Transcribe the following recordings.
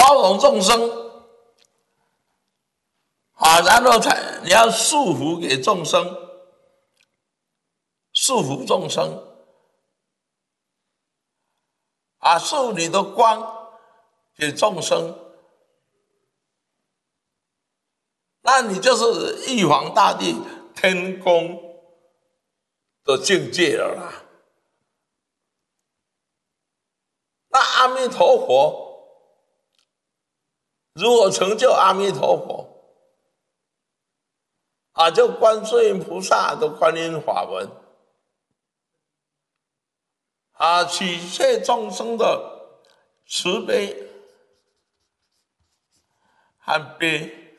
包容众生啊，然后你要束缚给众生，束缚众生啊，束你的光给众生，那你就是玉皇大帝天宫的境界了啦。那阿弥陀佛如何成就阿弥陀佛啊？就观世音菩萨的观音法门啊，取谢众生的慈悲和悲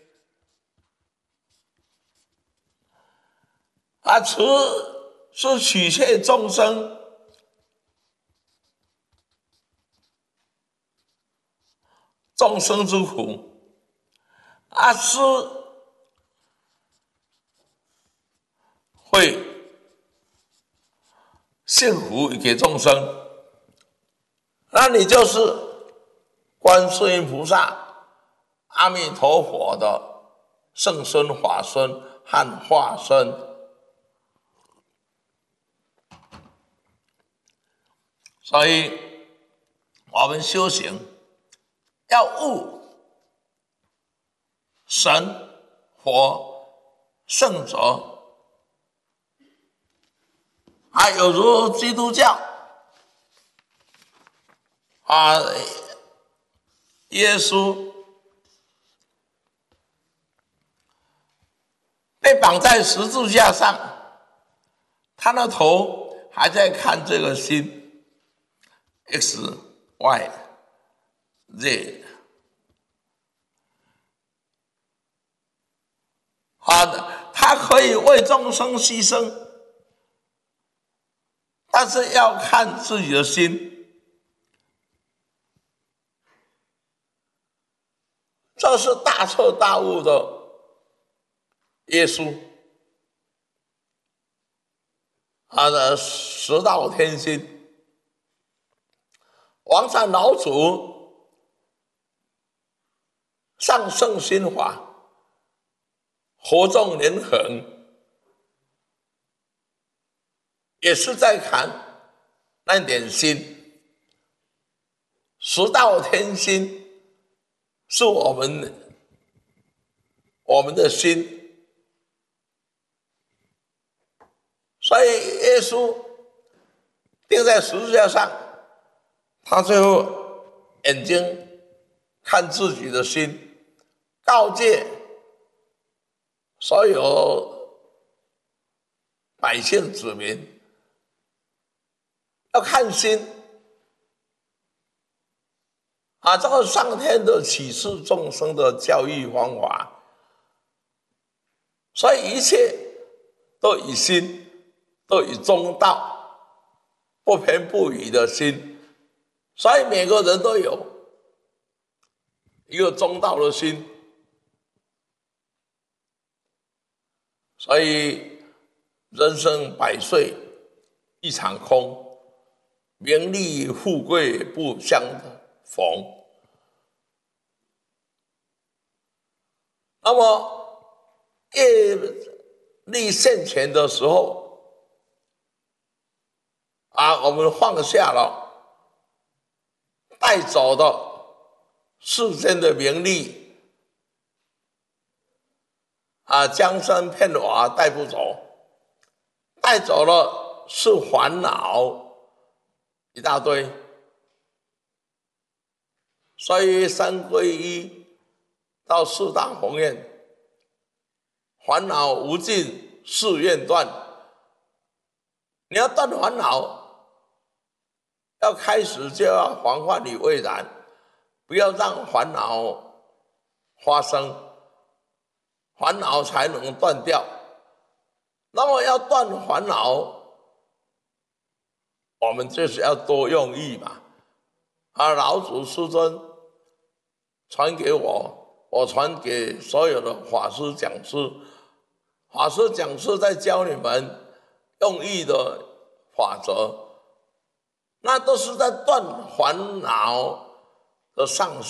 啊，慈是取谢众生之苦啊，是会幸福给众生，那你就是观世音菩萨、阿弥陀佛的圣身、法身和化身。所以我们修行要悟神、佛、圣者啊，有如基督教啊，耶稣被绑在十字架上，他的头还在看这个心 XYZ 啊，他可以为众生牺牲，但是要看自己的心。这是大彻大悟的耶稣他的十道天心，王禅老祖上圣心法，活众连横，也是在看那点心。十道天心是我们的心，所以耶稣钉在十字架上，他最后眼睛看自己的心，告诫所有百姓子民要看心啊，这个上天的启示众生的教育方法，所以一切都以心，都以中道，不偏不倚的心，所以每个人都有一个中道的心。所以人生百岁一场空，名利富贵不相逢。那么业力现前的时候啊，我们放下了带走的世间的名利啊，江山片瓦带不走，带走了是烦恼一大堆。所以三皈依到四大宏愿，烦恼无尽誓愿断。你要断烦恼，要开始就要防患于未然，不要让烦恼发生，烦恼才能断掉。那么要断烦恼，我们就是要多用意嘛。啊，老祖师尊传给我，我传给所有的法师讲师。法师讲师在教你们用意的法则，那都是在断烦恼的上